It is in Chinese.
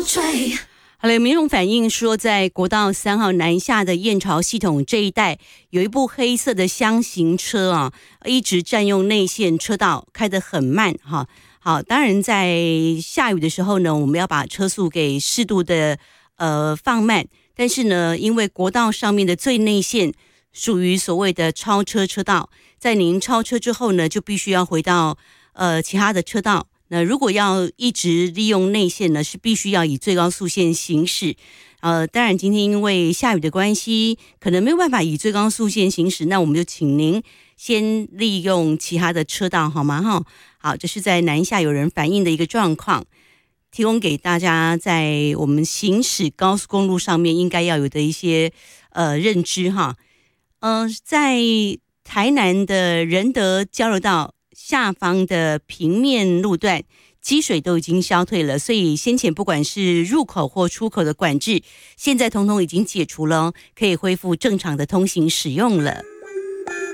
好了，民众反映说，在国道3号南下的燕巢系统这一带，有一部黑色的厢型车啊，一直占用内线车道，开得很慢哈。好，当然在下雨的时候呢，我们要把车速给适度的放慢，但是呢，因为国道上面的最内线属于所谓的超车车道，在您超车之后呢，就必须要回到其他的车道。那如果要一直利用内线呢，是必须要以最高速线行驶。当然今天因为下雨的关系，可能没有办法以最高速线行驶，那我们就请您先利用其他的车道好吗？哈，好，这是在南下有人反映的一个状况，提供给大家在我们行驶高速公路上面应该要有的一些认知哈。在台南的仁德交流道下方的平面路段积水都已经消退了，所以先前不管是入口或出口的管制，现在统统已经解除了，可以恢复正常的通行使用了。